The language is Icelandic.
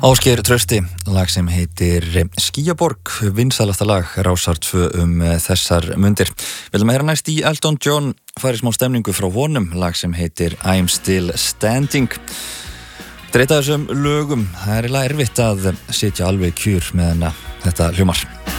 Ásgeir Trausti, lag sem heitir Skýjaborg, vinsælasta lag Rásar 2 þessar mundir. Við viljum heyra næst í Elton John, færi smá stemningu frá honum, lag sem heitir I'm Still Standing. Dreita þessum lögum, það er eiginlega erfitt að sitja alveg kjur með þetta hljómar.